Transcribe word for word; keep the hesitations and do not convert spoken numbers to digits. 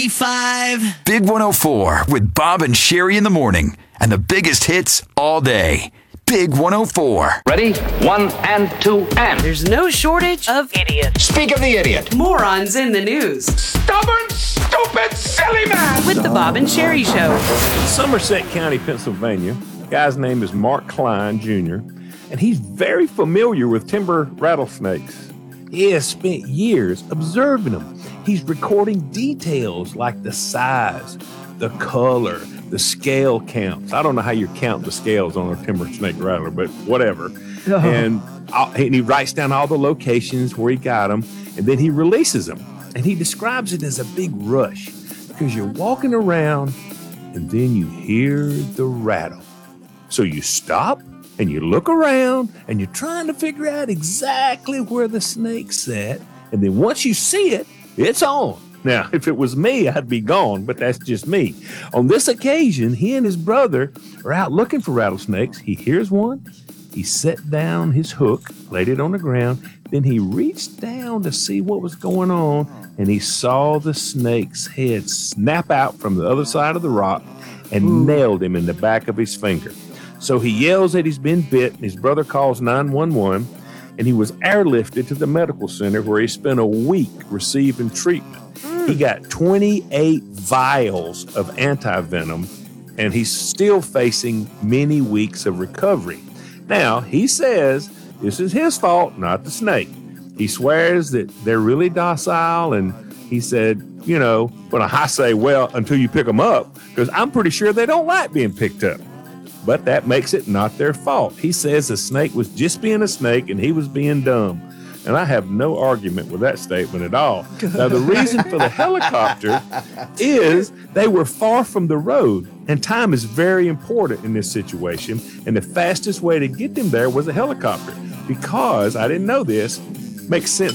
Five. Big one oh four with Bob and Sherry in the morning. And the biggest hits all day. Big one oh four. Ready? One and two and. There's no shortage of idiots. Speak of the idiot. Morons in the news. Stubborn, stupid, silly man. With the Bob and Sherry Show. Somerset County, Pennsylvania. Guy's name is Mark Klein, Junior, and he's very familiar with timber rattlesnakes. He has spent years observing them. He's recording details like the size, the color, the scale counts. I don't know how you count the scales on a timber snake rattler, but whatever. Oh. And, and he writes down all the locations where he got them, and then he releases them. And he describes it as a big rush because you're walking around and then you hear the rattle. So you stop and you look around and you're trying to figure out exactly where the snake's at. And then once you see it, it's on. Now, if it was me, I'd be gone, but that's just me. On this occasion, he and his brother are out looking for rattlesnakes. He hears one. He set down his hook, laid it on the ground. Then he reached down to see what was going on, and he saw the snake's head snap out from the other side of the rock and Ooh. nailed him in the back of his finger. So he yells that he's been bit, and his brother calls nine one one, and he was airlifted to the medical center where he spent a week receiving treatment. Mm. He got twenty-eight vials of antivenom, and he's still facing many weeks of recovery. Now, he says this is his fault, not the snake. He swears that they're really docile, and he said, you know, when I say, well, until you pick them up, because I'm pretty sure they don't like being picked up. But that makes it not their fault. He says the snake was just being a snake and he was being dumb. And I have no argument with that statement at all. Now, the reason for the helicopter is they were far from the road, and time is very important in this situation. And the fastest way to get them there was a helicopter because, I didn't know this, makes sense